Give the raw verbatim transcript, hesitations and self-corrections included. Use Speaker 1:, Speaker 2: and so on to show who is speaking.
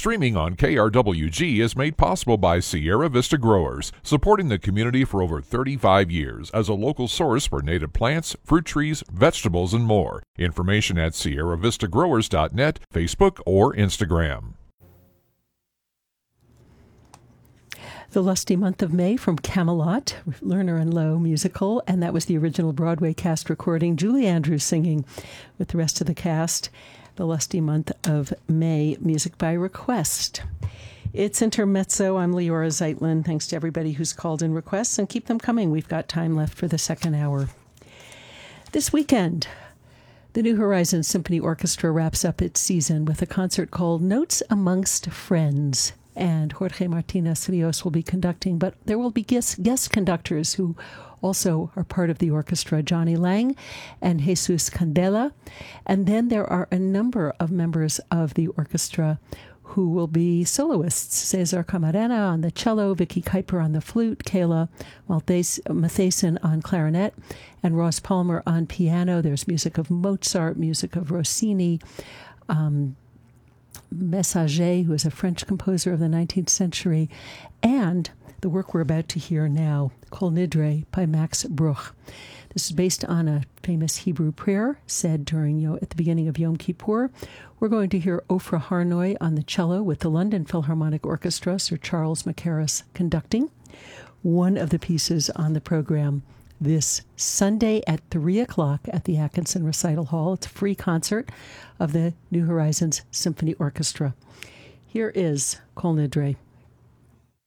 Speaker 1: Streaming on K R W G is made possible by Sierra Vista Growers, supporting the community for over thirty-five years as a local source for native plants, fruit trees, vegetables, and more. Information at sierra vista growers dot net, Facebook, or Instagram.
Speaker 2: The Lusty Month of May from Camelot, Lerner and Lowe musical, and that was the original Broadway cast recording. Julie Andrews singing with the rest of the cast. The Lusty Month of May, music by request. It's Intermezzo. I'm Leora Zeitlin. Thanks to everybody who's called in requests, and keep them coming. We've got time left for the second hour. This weekend, the New Horizons Symphony Orchestra wraps up its season with a concert called Notes Amongst Friends. And Jorge Martinez Rios will be conducting, but there will be guest, guest conductors who also are part of the orchestra, Johnny Lang and Jesus Candela. And then there are a number of members of the orchestra who will be soloists. Cesar Camarena on the cello, Vicky Kuiper on the flute, Kayla Mathason on clarinet, and Ross Palmer on piano. There's music of Mozart, music of Rossini, um, Messager, who is a French composer of the nineteenth century, and the work we're about to hear now, Kol Nidre by Max Bruch. This is based on a famous Hebrew prayer said during Yo- at the beginning of Yom Kippur. We're going to hear Ofra Harnoy on the cello with the London Philharmonic Orchestra, Sir Charles Mackerras conducting. One of the pieces on the program this Sunday at three o'clock at the Atkinson Recital Hall. It's a free concert of the New Horizons Symphony Orchestra. Here is Kol Nidre.